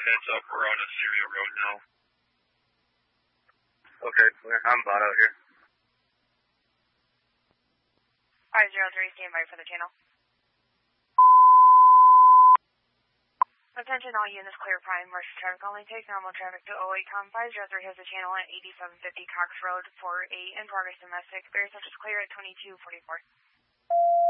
heads up, we're on a serial road now. Okay, I'm about out here. 503, stand by for the channel. Attention all units, clear prime, emergency traffic only, take normal traffic to 08 503 has a channel at 8750 Cox Road for a in progress domestic. Bear such as clear at 2244.